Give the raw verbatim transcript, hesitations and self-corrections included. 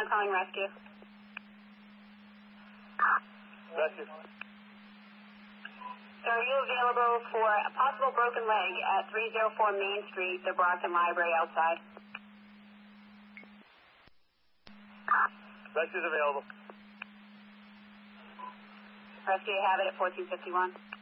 I'm calling rescue. Rescue. So are you available for a possible broken leg at three oh four Main Street, the Brockton Library outside? Rescue's available. Rescue, you have it at fourteen fifty-one.